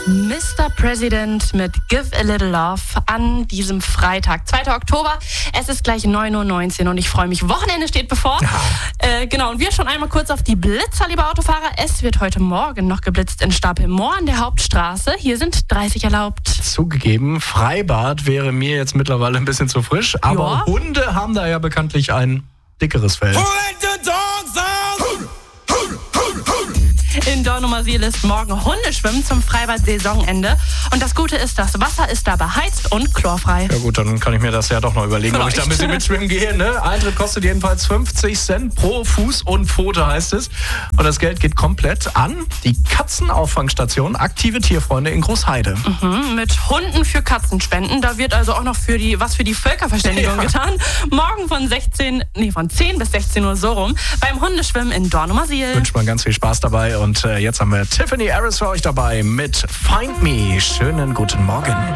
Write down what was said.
Mr. President mit Give a Little Love an diesem Freitag, 2. Oktober. Es ist gleich 9:19 Uhr und ich freue mich. Wochenende steht bevor. Genau, und wir schauen einmal kurz auf die Blitzer, liebe Autofahrer. Es wird heute Morgen noch geblitzt in Stapelmoor an der Hauptstraße. Hier sind 30 erlaubt. Zugegeben, Freibad wäre mir jetzt mittlerweile ein bisschen zu frisch, aber Ja. Hunde haben da ja bekanntlich ein dickeres Fell. In Dornumersiel ist morgen Hundeschwimmen zum Freibad-Saisonende. Und das Gute ist, das Wasser ist da beheizt und chlorfrei. Ja gut, dann kann ich mir das ja doch noch überlegen, ob ich da ein bisschen mitschwimmen gehe. Ne? Eintritt kostet jedenfalls 50 Cent pro Fuß und Pfote, heißt es. Und das Geld geht komplett an die Katzenauffangstation Aktive Tierfreunde in Großheide. Mit Hunden für Katzenspenden. Da wird also auch noch was für die Völkerverständigung getan. Morgen von 10 bis 16 Uhr so rum beim Hundeschwimmen in Dornumersiel. Wünscht man ganz viel Spaß dabei. Und jetzt haben wir Tiffany Harris für euch dabei mit Find Me. Schönen guten Morgen.